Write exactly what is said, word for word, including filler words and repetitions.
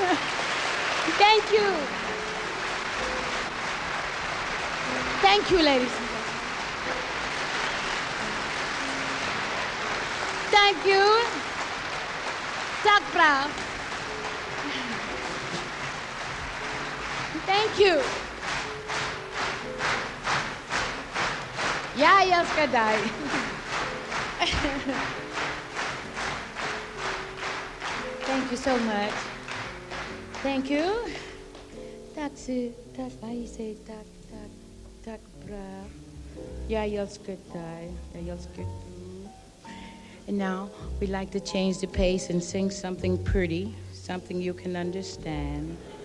Thank you. Thank you, ladies and gentlemen. Thank you. Tak brav. Thank you. Ja, jag ska dig. Thank you so much. Thank you. Tack så, tack, vad säger tack, tack, tack bra. Jag älskar dig, jag älskar du. And now we'd like to change the pace and sing something pretty, something you can understand.